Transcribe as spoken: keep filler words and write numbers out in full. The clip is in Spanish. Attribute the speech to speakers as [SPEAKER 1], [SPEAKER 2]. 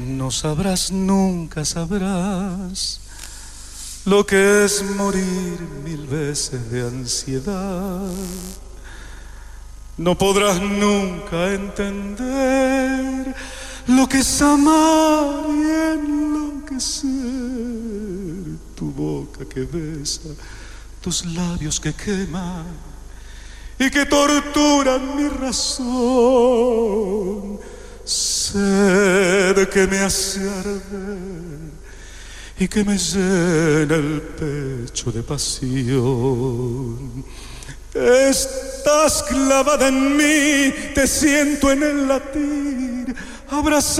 [SPEAKER 1] No sabrás, nunca sabrás lo que es morir mil veces de ansiedad. No podrás nunca entender lo que es amar y enloquecer. Tu boca que besa, tus labios que queman y que torturan mi razón. Sed que me hace arder y que me llena el pecho de pasión. Estás clavada en mí, te siento en el latir, abrazada